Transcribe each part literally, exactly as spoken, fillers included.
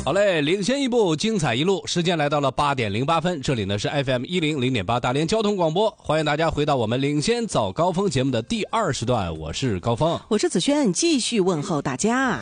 好嘞，领先一步，精彩一路。时间来到了八点零八分，这里呢是 F M 一零零点八大连交通广播，欢迎大家回到我们领先早高峰节目的第二时段，我是高峰， 我是子轩，继续问候大家。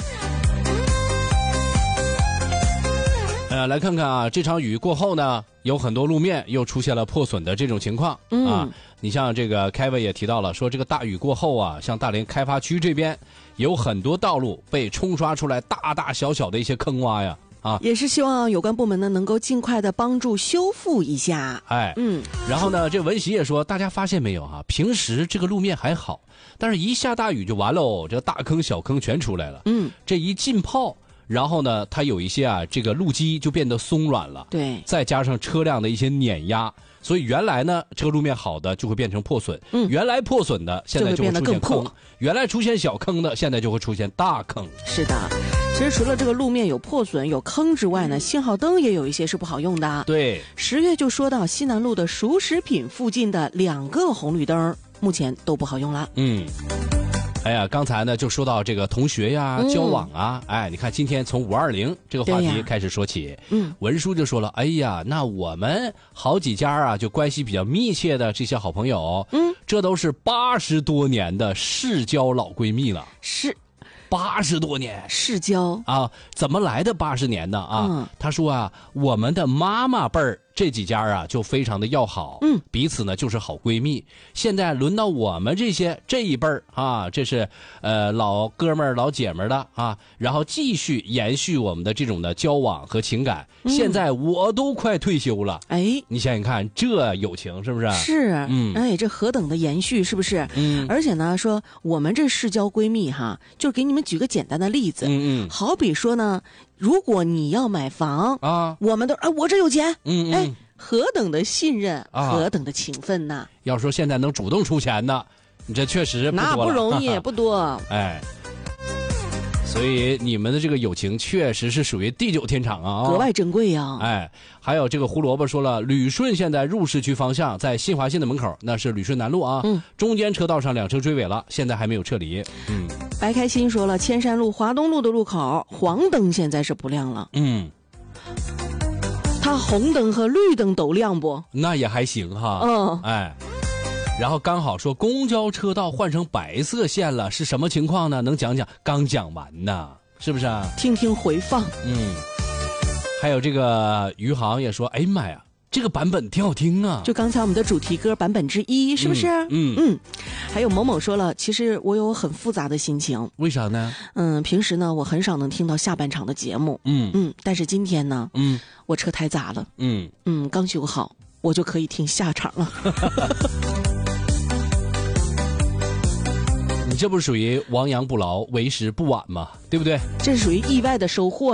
呃，来看看啊，这场雨过后呢，有很多路面又出现了破损的这种情况、嗯、啊。你像这个凯文也提到了，说这个大雨过后啊，像大连开发区这边有很多道路被冲刷出来大大小小的一些坑洼呀。啊， 也是希望有关部门呢能够尽快的帮助修复一下。 哎，嗯，然后呢，这文喜也说，大家发现没有啊？平时这个路面还好，但是一下大雨就完喽，这个大坑小坑全出来了。嗯，这一浸泡，然后呢，它有一些啊，这个路基就变得松软了。对，再加上车辆的一些碾压，所以原来呢，这个路面好的就会变成破损，嗯，原来破损的现在就会出现坑，原来出现小坑的现在就会出现大坑。是的。其实除了这个路面有破损有坑之外呢，信号灯也有一些是不好用的。对，十月就说到西南路的熟食品附近的两个红绿灯目前都不好用了。嗯，哎呀，刚才呢就说到这个同学呀、嗯、交往啊，哎，你看今天从五二零这个话题开始说起，嗯，文叔就说了，哎呀，那我们好几家啊，就关系比较密切的这些好朋友，嗯，这都是八十多年的世交老闺蜜了。是。八十多年世交啊，怎么来的八十年呢？啊，嗯、他说啊，我们的妈妈辈儿这几家啊就非常的要好，嗯，彼此呢就是好闺蜜。现在轮到我们这些这一辈儿啊，这是呃老哥们儿老姐们儿的啊，然后继续延续我们的这种的交往和情感。嗯、现在我都快退休了，哎，你想想看，这友情是不是？是，嗯，哎，这何等的延续，是不是？嗯，而且呢，说我们这世交闺蜜哈，就给你们举个简单的例子，嗯嗯，好比说呢，如果你要买房啊，我们都哎，我这有钱，嗯嗯，哎，何等的信任，啊、何等的情分呐！要说现在能主动出钱的，你这确实不多了，那不容易，不多，哎。所以你们的这个友情确实是属于地久天长啊，格外珍贵呀、啊。哎，还有这个胡萝卜说了，旅顺现在入市区方向在新华信的门口，那是旅顺南路啊，嗯，中间车道上两车追尾了，现在还没有撤离。嗯，白开心说了，千山路华东路的路口黄灯现在是不亮了。嗯，它红灯和绿灯都亮不？那也还行哈。嗯，哎。然后刚好说公交车道换成白色线了，是什么情况呢？能讲讲？刚讲完呢，是不是啊？听听回放。嗯，还有这个余杭也说，哎妈呀，这个版本挺好听啊，就刚才我们的主题歌版本之一，是不是？嗯 嗯, 嗯。还有某某说了，其实我有很复杂的心情。为啥呢？嗯，平时呢我很少能听到下半场的节目。嗯嗯，但是今天呢，嗯，我车胎砸了。嗯嗯，刚修好，我就可以听下场了。你这不是属于亡羊补牢为时不晚吗？对不对？这是属于意外的收获。